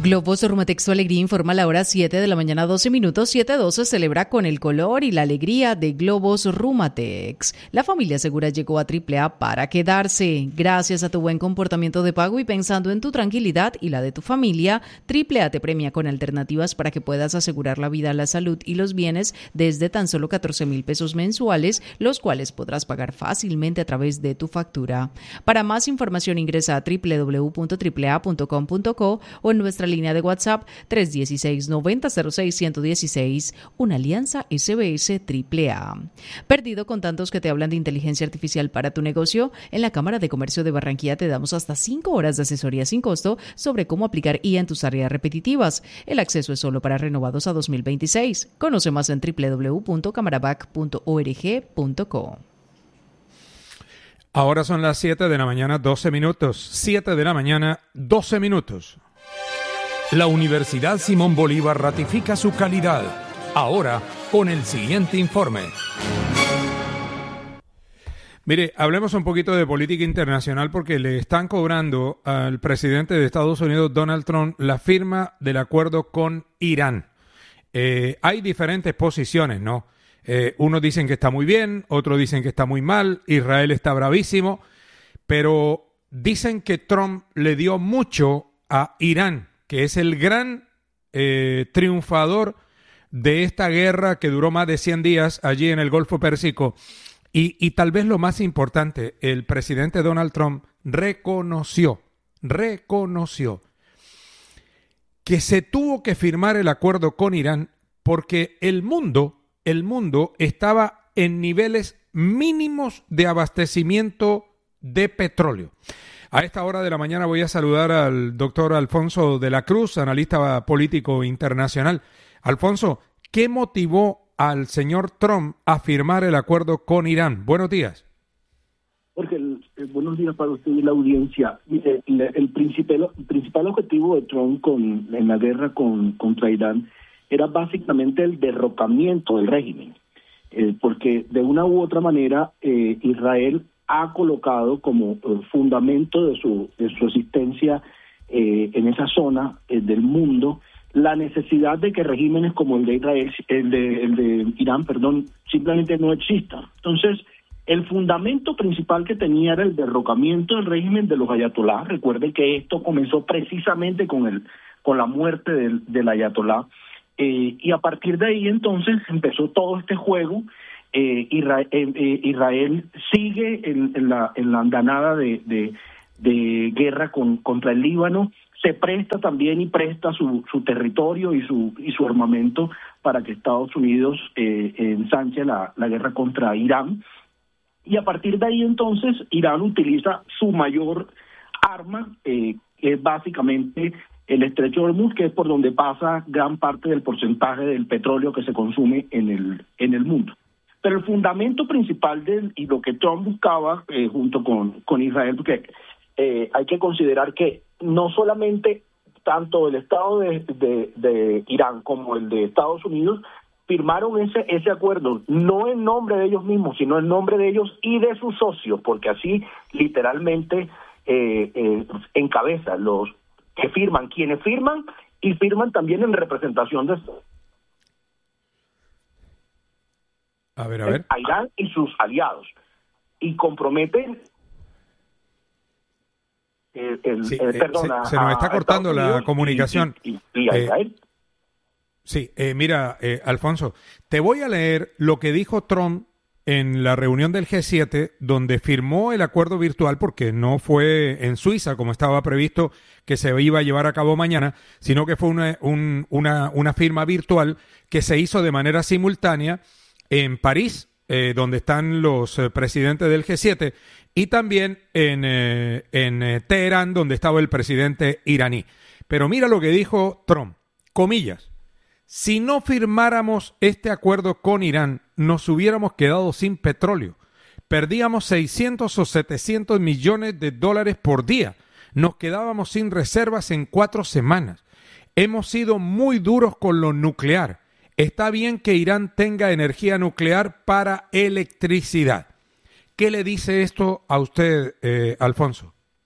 Globos Rumatex, tu alegría, informa a la hora 7 de la mañana, 12 minutos. 7:12 celebra con el color y la alegría de Globos Rumatex. La familia segura llegó a AAA para quedarse. Gracias a tu buen comportamiento de pago y pensando en tu tranquilidad y la de tu familia, AAA te premia con alternativas para que puedas asegurar la vida, la salud y los bienes desde tan solo 14,000 pesos mensuales, los cuales podrás pagar fácilmente a través de tu factura. Para más información ingresa a www.aaa.com.co o en nuestra línea de WhatsApp 316-9006-116, una alianza SBS AAA. ¿Perdido con tantos que te hablan de inteligencia artificial para tu negocio? En la Cámara de Comercio de Barranquilla te damos hasta 5 horas de asesoría sin costo sobre cómo aplicar IA en tus tareas repetitivas. El acceso es solo para renovados a 2026. Conoce más en www.camarabac.org.co. Ahora son las 7 de la mañana, 12 minutos. 7 de la mañana, 12 minutos. La Universidad Simón Bolívar ratifica su calidad. Ahora, con el siguiente informe. Mire, hablemos un poquito de política internacional porque le están cobrando al presidente de Estados Unidos, Donald Trump, la firma del acuerdo con Irán. Hay diferentes posiciones, ¿no? Unos dicen que está muy bien, otros dicen que está muy mal, Israel está bravísimo, pero dicen que Trump le dio mucho a Irán, que es el gran triunfador de esta guerra que duró más de 100 días allí en el Golfo Pérsico. Y tal vez lo más importante, el presidente Donald Trump reconoció que se tuvo que firmar el acuerdo con Irán porque el mundo estaba en niveles mínimos de abastecimiento de petróleo. A esta hora de la mañana voy a saludar al doctor Alfonso de la Cruz, analista político internacional. Alfonso, ¿qué motivó al señor Trump a firmar el acuerdo con Irán? Buenos días. Jorge, buenos días para usted y la audiencia. Mire, el principal objetivo de Trump en la guerra contra Irán era básicamente el derrocamiento del régimen, porque de una u otra manera Israel ha colocado como fundamento de su existencia en esa zona del mundo la necesidad de que regímenes como el de Israel, el de Irán, simplemente no existan. Entonces, el fundamento principal que tenía era el derrocamiento del régimen de los ayatolá. Recuerden que esto comenzó precisamente con la muerte del ayatolá, y a partir de ahí entonces empezó todo este juego. Israel sigue en la andanada de guerra contra el Líbano, se presta también y presta su territorio y su armamento para que Estados Unidos ensanche la guerra contra Irán. Y a partir de ahí entonces Irán utiliza su mayor arma, que es básicamente el estrecho de Hormuz, que es por donde pasa gran parte del porcentaje del petróleo que se consume en el mundo. Pero el fundamento principal y lo que Trump buscaba junto con Israel, porque hay que considerar que no solamente tanto el Estado de Irán como el de Estados Unidos firmaron ese acuerdo, no en nombre de ellos mismos, sino en nombre de ellos y de sus socios, porque así literalmente encabeza los que firman, quienes firman y firman también en representación de a ver. A Irán y sus aliados, y comprometen se nos está cortando la comunicación. Y a Israel. Mira, Alfonso, te voy a leer lo que dijo Trump en la reunión del G7, donde firmó el acuerdo virtual, porque no fue en Suiza, como estaba previsto que se iba a llevar a cabo mañana, sino que fue una firma virtual que se hizo de manera simultánea en París, donde están los presidentes del G7, y también en Teherán, donde estaba el presidente iraní. Pero mira lo que dijo Trump, comillas: si no firmáramos este acuerdo con Irán, nos hubiéramos quedado sin petróleo. Perdíamos 600 o 700 millones de dólares por día. Nos quedábamos sin reservas en 4 semanas. Hemos sido muy duros con lo nuclear. Está bien que Irán tenga energía nuclear para electricidad. ¿Qué le dice esto a usted, Alfonso?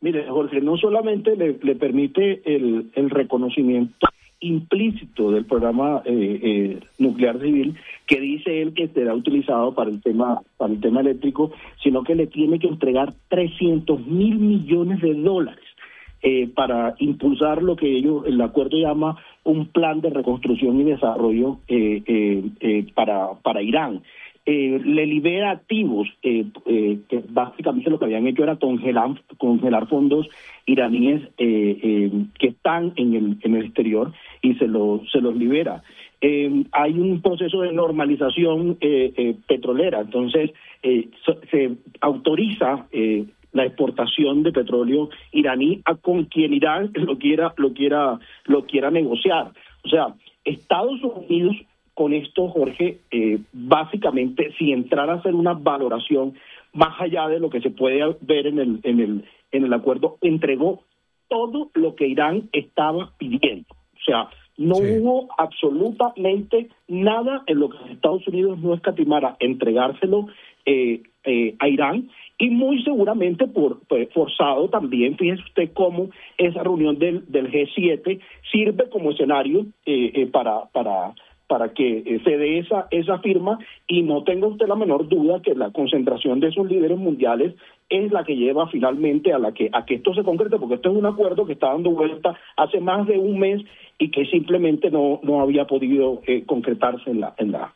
Mire, Jorge, no solamente le permite el reconocimiento implícito del programa nuclear civil, que dice él que será utilizado para el tema eléctrico, sino que le tiene que entregar 300.000 millones de dólares para impulsar lo que el acuerdo llama un plan de reconstrucción y desarrollo para Irán. Le libera activos que básicamente lo que habían hecho era congelar fondos iraníes que están en el exterior, y se los libera. Hay un proceso de normalización petrolera, entonces se autoriza la exportación de petróleo iraní con quien Irán lo quiera negociar. O sea, Estados Unidos, con esto, Jorge, básicamente, si entrara a hacer una valoración más allá de lo que se puede ver en el acuerdo, entregó todo lo que Irán estaba pidiendo. O sea, no hubo absolutamente nada en lo que Estados Unidos no escatimara entregárselo a Irán, y muy seguramente forzado también. Fíjese usted cómo esa reunión del G7 sirve como escenario para que se dé esa firma, y no tenga usted la menor duda que la concentración de esos líderes mundiales es la que lleva finalmente a que esto se concrete, porque esto es un acuerdo que está dando vuelta hace más de un mes y que simplemente no había podido concretarse en la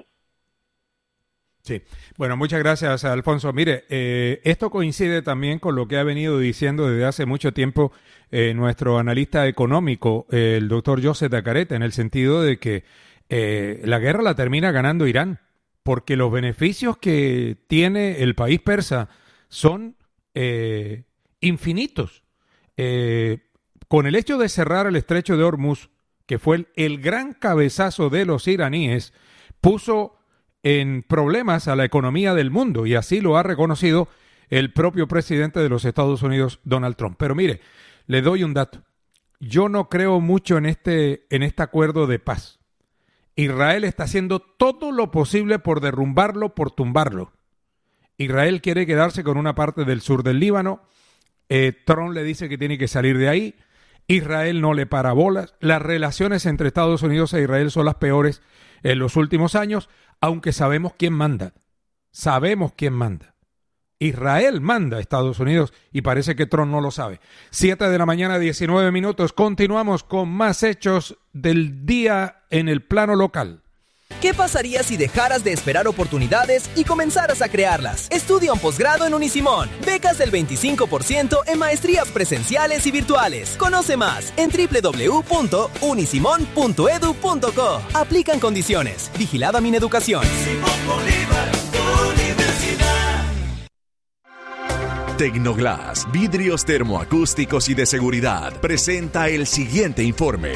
Sí, bueno, muchas gracias, Alfonso. Mire, esto coincide también con lo que ha venido diciendo desde hace mucho tiempo nuestro analista económico, el doctor Joseph Acareta, en el sentido de que la guerra la termina ganando Irán, porque los beneficios que tiene el país persa son infinitos. Con el hecho de cerrar el estrecho de Hormuz, que fue el gran cabezazo de los iraníes, puso en problemas a la economía del mundo, y así lo ha reconocido el propio presidente de los Estados Unidos, Donald Trump. Pero mire, le doy un dato. Yo no creo mucho en este acuerdo de paz. Israel está haciendo todo lo posible por derrumbarlo, por tumbarlo. Israel quiere quedarse con una parte del sur del Líbano. Trump le dice que tiene que salir de ahí. Israel no le para bolas. Las relaciones entre Estados Unidos e Israel son las peores en los últimos años, aunque sabemos quién manda. Sabemos quién manda. Israel manda a Estados Unidos, y parece que Trump no lo sabe. 7 de la mañana, 19 minutos. Continuamos con más hechos del día en el plano local. ¿Qué pasaría si dejaras de esperar oportunidades y comenzaras a crearlas? Estudia un posgrado en Unisimón. Becas del 25% en maestrías presenciales y virtuales. Conoce más en www.unisimon.edu.co. Aplican condiciones. Vigilada Mineducación. Tecnoglass, vidrios termoacústicos y de seguridad, presenta el siguiente informe.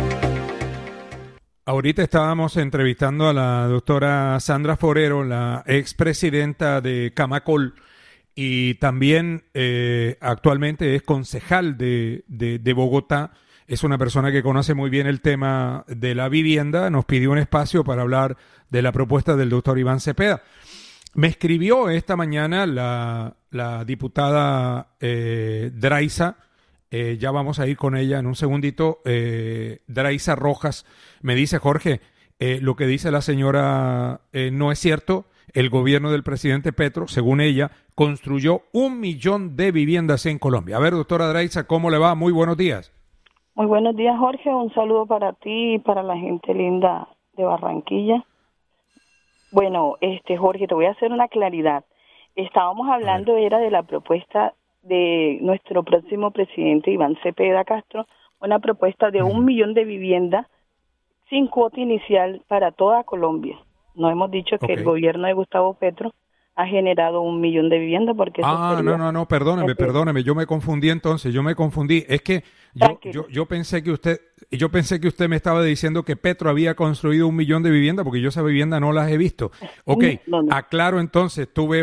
Ahorita estábamos entrevistando a la doctora Sandra Forero, la expresidenta de Camacol, y también actualmente es concejal de Bogotá. Es una persona que conoce muy bien el tema de la vivienda. Nos pidió un espacio para hablar de la propuesta del doctor Iván Cepeda. Me escribió esta mañana la diputada Draiza. Ya vamos a ir con ella en un segundito. Draiza Rojas me dice: Jorge, lo que dice la señora no es cierto. El gobierno del presidente Petro, según ella, construyó 1 millón de viviendas en Colombia. A ver, doctora Draiza, ¿cómo le va? Muy buenos días. Muy buenos días, Jorge. Un saludo para ti y para la gente linda de Barranquilla. Bueno, Jorge, te voy a hacer una claridad. Estábamos hablando era de la propuesta de nuestro próximo presidente Iván Cepeda Castro, una propuesta de 1 millón de viviendas sin cuota inicial para toda Colombia. No hemos dicho que el gobierno de Gustavo Petro ha generado 1 millón de viviendas, porque no, perdóneme, yo me confundí entonces, es que yo pensé que usted me estaba diciendo que Petro había construido 1 millón de viviendas, porque yo esa vivienda no las he visto. No. Aclaro entonces, tuve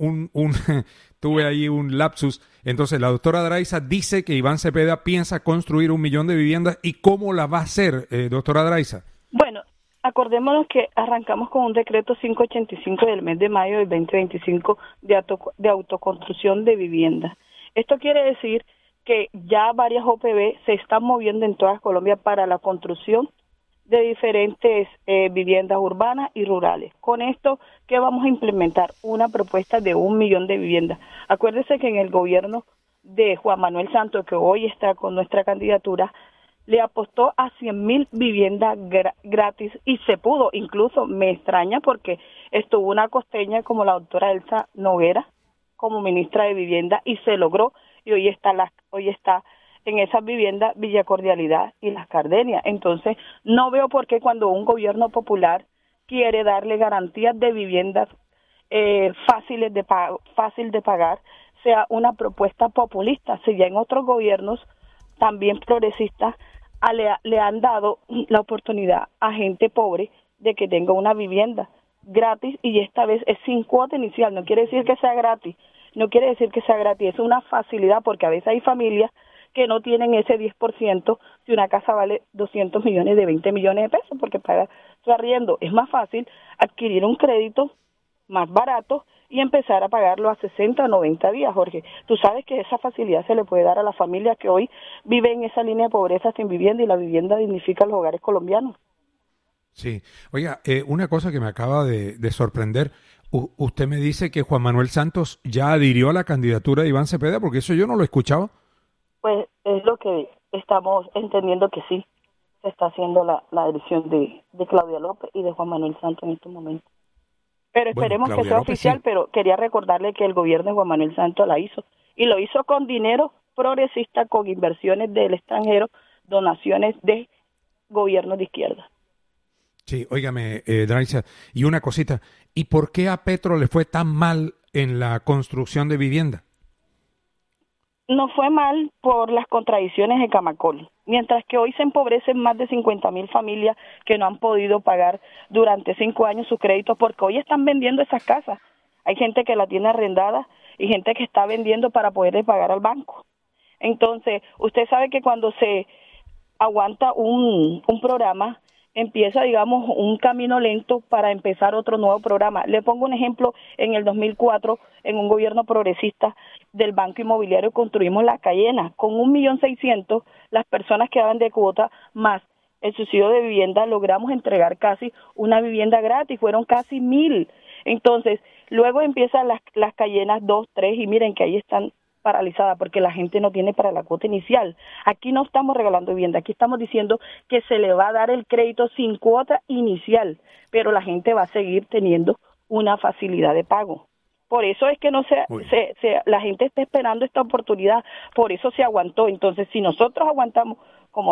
ahí un lapsus. Entonces, la doctora Draiza dice que Iván Cepeda piensa construir 1 millón de viviendas. ¿Y cómo la va a hacer, doctora Draiza? Bueno, acordémonos que arrancamos con un decreto 585 del mes de mayo del 2025 de autoconstrucción de viviendas. Esto quiere decir que ya varias OPB se están moviendo en toda Colombia para la construcción de diferentes viviendas urbanas y rurales. Con esto, ¿qué vamos a implementar? Una propuesta de 1 millón de viviendas. Acuérdese que en el gobierno de Juan Manuel Santos, que hoy está con nuestra candidatura, le apostó a 100.000 viviendas gratis y se pudo. Incluso me extraña porque estuvo una costeña como la doctora Elsa Noguera como ministra de Vivienda y se logró, y hoy está en esas viviendas Villa Cordialidad y Las Cardenias. Entonces, no veo por qué cuando un gobierno popular quiere darle garantías de viviendas fácil de pagar, sea una propuesta populista. Si ya en otros gobiernos, también progresistas, le han dado la oportunidad a gente pobre de que tenga una vivienda gratis, y esta vez es sin cuota inicial. No quiere decir que sea gratis, es una facilidad, porque a veces hay familias que no tienen ese 10%, si una casa vale 200 millones, de 20 millones de pesos, porque paga su arriendo. Es más fácil adquirir un crédito más barato y empezar a pagarlo a 60 o 90 días, Jorge. Tú sabes que esa facilidad se le puede dar a las familias que hoy viven en esa línea de pobreza sin vivienda, y la vivienda dignifica los hogares colombianos. Sí. Oiga, una cosa que me acaba de sorprender, usted me dice que Juan Manuel Santos ya adhirió a la candidatura de Iván Cepeda, porque eso yo no lo escuchaba. Pues es lo que estamos entendiendo, que sí se está haciendo la adhesión de Claudia López y de Juan Manuel Santos en estos momentos. Pero esperemos que sea oficial, sí. Pero quería recordarle que el gobierno de Juan Manuel Santos la hizo, y lo hizo con dinero progresista, con inversiones del extranjero, donaciones de gobiernos de izquierda. Sí, óigame, Draisa, y una cosita, ¿y por qué a Petro le fue tan mal en la construcción de vivienda? No fue mal por las contradicciones de Camacol. Mientras que hoy se empobrecen más de 50.000 familias que no han podido pagar durante 5 años sus créditos, porque hoy están vendiendo esas casas. Hay gente que la tiene arrendada y gente que está vendiendo para poderle pagar al banco. Entonces, usted sabe que cuando se aguanta un programa, empieza, digamos, un camino lento para empezar otro nuevo programa. Le pongo un ejemplo: en el 2004, en un gobierno progresista del Banco Inmobiliario, construimos La Cayena. Con 1.600.000, las personas que daban de cuota, más el subsidio de vivienda, logramos entregar casi una vivienda gratis, fueron casi 1.000. Entonces, luego empiezan las Cayenas 2, 3, y miren que ahí están paralizada porque la gente no tiene para la cuota inicial. Aquí no estamos regalando vivienda, aquí estamos diciendo que se le va a dar el crédito sin cuota inicial, pero la gente va a seguir teniendo una facilidad de pago. Por eso es que la gente está esperando esta oportunidad, por eso se aguantó. Entonces, si nosotros aguantamos